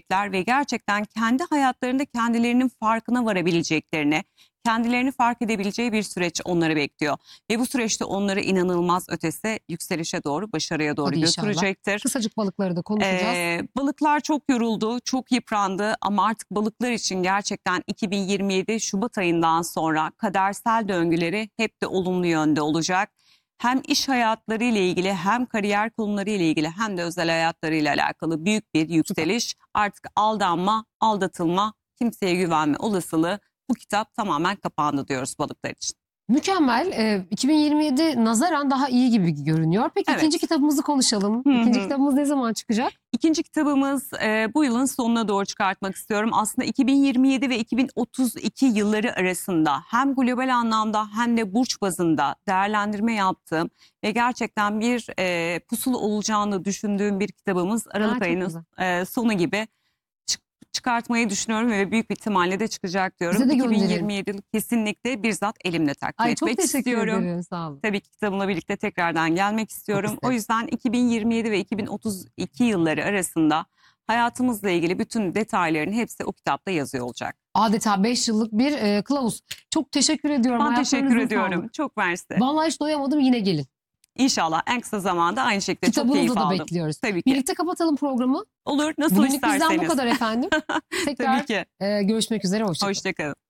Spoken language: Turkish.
görecekler ve gerçekten kendi hayatlarında kendilerinin farkına varabileceklerini, kendilerini fark edebileceği bir süreç onları bekliyor. Ve bu süreçte onları inanılmaz ötesi yükselişe doğru, başarıya doğru Hadi inşallah. götürecektir. Kısacık balıkları da konuşacağız. Balıklar çok yoruldu, çok yıprandı ama artık balıklar için gerçekten 2027 Şubat ayından sonra kadersel döngüleri hep de olumlu yönde olacak. Hem iş hayatları ile ilgili hem kariyer konuları ile ilgili hem de özel hayatları ile alakalı büyük bir yükseliş. Artık aldanma, aldatılma, kimseye güvenme olasılığı bu kitap tamamen kapandı diyoruz balıklar için. Mükemmel. 2027 nazaran daha iyi gibi görünüyor. Peki Evet. ikinci kitabımızı konuşalım. Hı hı. İkinci kitabımız ne zaman çıkacak? İkinci kitabımız bu yılın sonuna doğru çıkartmak istiyorum. Aslında 2027 ve 2032 yılları arasında hem global anlamda hem de burç bazında değerlendirme yaptığım ve gerçekten bir pusula olacağını düşündüğüm bir kitabımız Aralık çok ayının güzel. sonu gibi çıkartmayı düşünüyorum ve büyük bir ihtimalle de çıkacak diyorum. Bize de gönderin. 2027 yıl kesinlikle bizzat elimle takdim Ay çok etmek teşekkür istiyorum. ederim. Sağ olun. Tabii ki kitabımla birlikte tekrardan gelmek istiyorum. isterim. O yüzden 2027 ve 2032 yılları arasında hayatımızla ilgili bütün detayların hepsi o kitapta yazıyor olacak. Adeta 5 yıllık bir kılavuz. Çok teşekkür ediyorum. Ben teşekkür Ayaklarınıza ediyorum. sağlık. Çok mersi. Vallahi hiç doyamadım, yine gelin. İnşallah en kısa zamanda aynı şekilde çok Kitabınızı keyif da aldım. bekliyoruz. Tabii ki. Birlikte kapatalım programı. Olur, nasıl Bugünlük isterseniz. bizden bu kadar efendim. Tekrar Tabii ki. görüşmek üzere. Hoşça kalın. Hoşça kalın.